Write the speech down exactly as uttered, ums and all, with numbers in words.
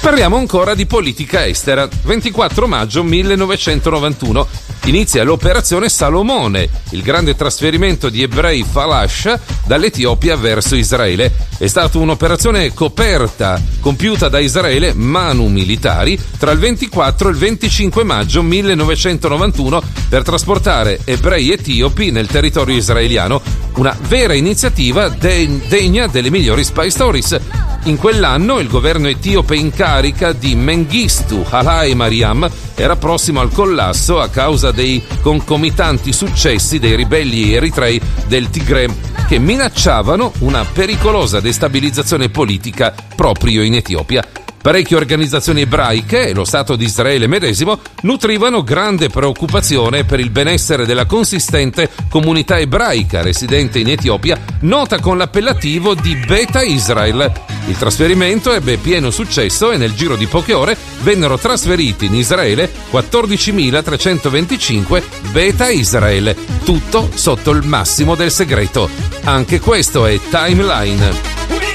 Parliamo ancora di politica estera. ventiquattro maggio millenovecentonovantuno inizia l'operazione Salomone, il grande trasferimento di ebrei Falash dall'Etiopia verso Israele. È stata un'operazione coperta, compiuta da Israele, manu militari, tra il ventiquattro e il venticinque maggio millenovecentonovantuno per trasportare ebrei etiopi nel territorio israeliano. Una vera iniziativa de- degna delle migliori spy stories. In quell'anno il governo etiope in carica di Mengistu Haile Mariam era prossimo al collasso a causa dei concomitanti successi dei ribelli eritrei del Tigre, che minacciavano una pericolosa destabilizzazione politica proprio in Etiopia. Parecchie organizzazioni ebraiche e lo Stato di Israele medesimo nutrivano grande preoccupazione per il benessere della consistente comunità ebraica residente in Etiopia, nota con l'appellativo di Beta Israel. Il trasferimento ebbe pieno successo e nel giro di poche ore vennero trasferiti in Israele quattordicimilatrecentoventicinque Beta Israel, tutto sotto il massimo del segreto. Anche questo è Timeline.